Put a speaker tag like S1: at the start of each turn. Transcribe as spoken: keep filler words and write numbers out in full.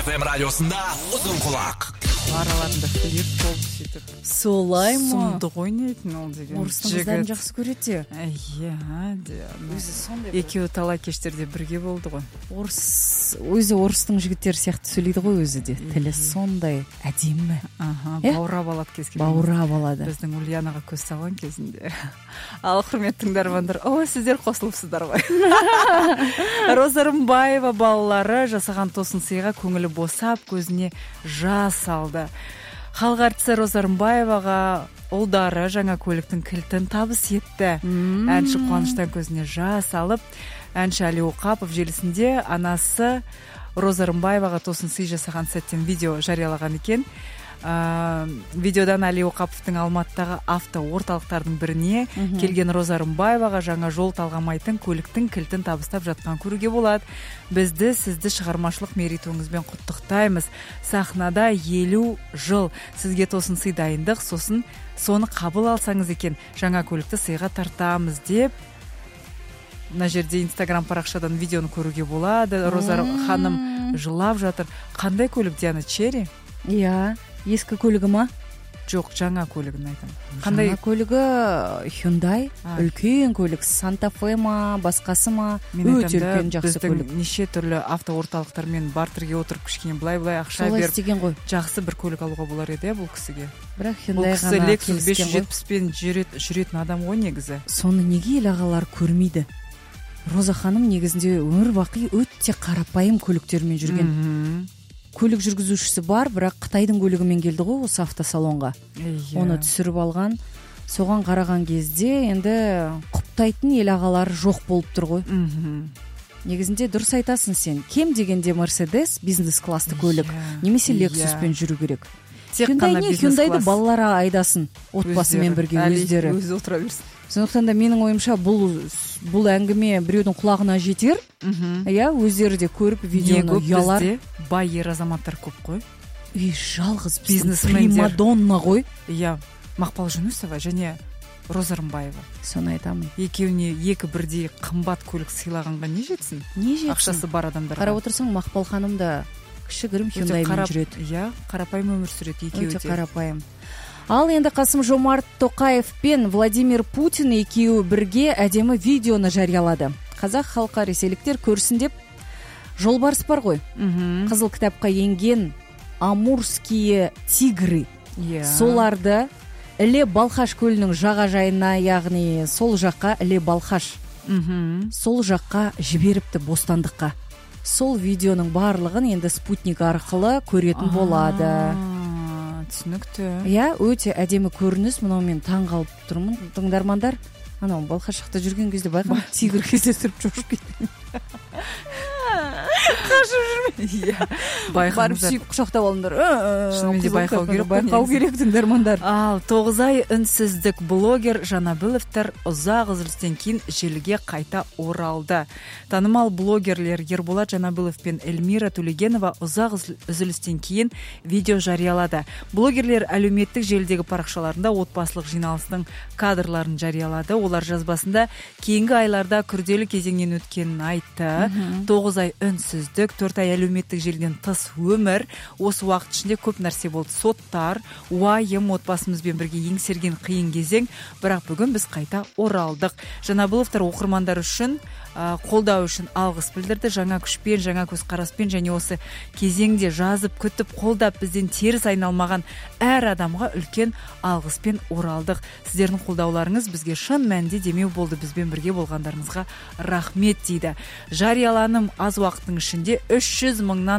S1: эф эм радиосында Uzun құлақ.
S2: Араларында флирт болып сөйтіп.
S3: Солай ма?
S2: Сұмдық ойнайтын ол деген.
S3: Орыстың қыздарын жақсы көреді.
S2: Иә,
S3: өзі сондай.
S2: Екеуі талай кештерде бірге болды ғой.
S3: Орыс өзі орыстың жігіттері сияқты сөйлейді ғой өзі де. Тілі сондай әдемі.
S2: Аха, баурап алады кез келген.
S3: Баурап алады.
S2: Біздің Ульянаға көз салған кезінде. Ал құрметті тыңдармандар, о, сіздер қосылыпсыздар ғой. Роза Рымбаева балалары жасаған тосын сыйға көңілі босап, көзіне жас алды. Халық әртісі Роза Рымбаеваға ұлдары жаңа көліктің кілтін табыс етті. Әнші қуаныштан көзіне жас алып, әнші Әли Оқапов желісінде анасы Роза Рымбаеваға тосын сый жасаған сәттен видео жариялаған екен. Ә, видеодан Әли Оқаповтың Алматыдағы авто орталықтардың біріне келген Роза Рымбаеваға жаңа жол талғамайтын көліктің кілтін табыстап жатқан көруге болады. Бізді сізді шығармашылық мерейтойыңызбен құттықтаймыз. Сахнада елу жыл. Сізге тосын сый дайындық, сосын соны қабыл алсаңыз екен, жаңа көлікті сыйға тартамыз деп. Мына жерде Инстаграм парақшадан видеоны көруге болады. Роза ханым жылап жатыр. Қандай көлік, Диана, Черри?
S3: Иә, ескі көлігі ма?
S2: Жоқ, жаңа көлігін айтам.
S3: Қандай? Жаңа көлігі Hyundai, үлкен көлік, Santa Fe ма, басқасы ма? Өте үлкен жақсы көлік.
S2: Біздің неше түрлі автоорталықтармен бартерге отырып кішкене былай-былай ақша беріп, жақсы бір көлік алуға болар еді бұл кісіге.
S3: Бірақ Hyundai ғана
S2: Lexus бес жүз жетпіспен жүретін адам ғой негізі.
S3: Соны неге ел ағалар көрмейді? Роза ханым негізінде өмір бақи өте қарапайым көліктермен жүрген. Көлік жүргізушісі бар, бірақ Қытайдың көлігімен келді ғой осы автосалонға. Оны түсіріп алған. Соған қараған кезде енді құптайтын ел ағалары жоқ болып тұр ғой. Негізінде дұрыс айтасың сен. Кем дегенде Mercedes бизнес класты көлік, немесе Lexuспен жүру керек. Hyundai'ды балалары айдасын, отбасымен бірге өздері.
S2: Өзі отыра берсін.
S3: Сондықтан да менің ойымша бұл бұл әңгіме біреудің құлағына жетер. Иә, өздері де көріп видеоны ұялар.
S2: Бізде бай ер азаматтар көп қой.
S3: И жалғыз
S2: бизнесмендер,
S3: примадонна ғой.
S2: Иә, Мақпал Жүнісова және Роза Рымбаева.
S3: Соны айтамын.
S2: Екеуіне екі бірдей қымбат көлік сыйлағанға не жетсін?
S3: Не жетсін?
S2: Ақшасы бар адамдарға.
S3: Қарап отырсаң, Мақпал ханым да кішігірім Hyundai'мен жүреді.
S2: Иә, қарапайым өмір сүреді екеуі де.
S3: Өте қарапайым. Ал енді Қасым Жомарт Тоқаев пен Владимир Путин екеуі бірге әдемі видеоны жариялады. Қазақ халқы ресейліктер көрсін деп, жолбарыс бар ғой. Қызыл кітапқа енген амурские тигры. Соларды Іле Балқаш көлінің жағажайына, яғни сол жаққа, Іле Балқаш, сол жаққа жіберіпті бостандыққа. Сол видеоның барлығын енді спутник арқылы көретін болады.
S2: Түсінікті.
S3: Иә, өте әдемі көрініс. Мынау мен таң қалып тұрмын. Тыңдармандар, анау Балқашықта жүрген кезде байқам, тигр кездестіріп жошып кеткен. Қашып жүрме. Иә.
S2: Байқаңыздар.
S3: Барып сүйіп құшақтап алыңдар.
S2: Шынымен де байқау керек.
S3: Байқау керек, тыңдармандар.
S2: Ал тоғыз ай үнсіздік блогер Жанабіловтар ұзақ үзілістен кейін желіге қайта оралды. Танымал блогерлер Ерболат Жанабілов пен Эльмира Төлегенова ұзақ үзілістен кейін видео жариялады. Блогерлер әлеуметтік желідегі парақшаларында отбасылық жиналыстың кадрларын жариялады. Олар жазбасында кейінгі айларда күрделі кезеңнен өткенін айтты. тоғыз ай үнсіздік, төрт ай әлеуметтік желіден тыс өмір. Осы уақыт ішінде көп нәрсе болды. Соттар, уайым, отбасымызбен бірге еңсерген қиын кезең, бірақ бүгін біз қайта оралдық. Жанабіловтар оқырмандар үшін қолдау үшін алғыс білдірді. Жаңа күшпен, жаңа көзқараспен және осы кезеңде жазып, күтіп, қолдап бізден теріс айналмаған әр адамға үлкен алғыспен оралдық. Сіздердің қолдауларыңыз бізге шын мәнінде демеу болды. Бізбен бірге болғандарыңызға рахмет дейді. Жарияланым аз уақыттың ішінде үш жүз мыңнан